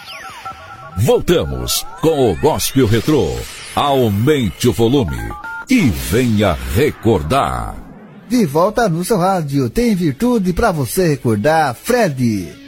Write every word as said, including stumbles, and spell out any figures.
Voltamos com o Gospel Retrô. Aumente o volume e venha recordar. De volta no seu rádio, tem virtude pra você recordar, Fred.